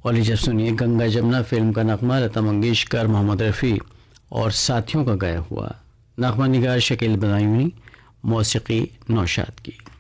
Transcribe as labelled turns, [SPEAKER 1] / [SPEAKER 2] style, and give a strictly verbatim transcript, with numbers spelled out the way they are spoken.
[SPEAKER 1] और लीजिए सुनिए गंगा जमुना फिल्म का नगमा लता मंगेशकर, मोहम्मद रफ़ी और साथियों का गाया हुआ। नगमा निगार शकील बदायूनी, मौसीकी नौशाद की।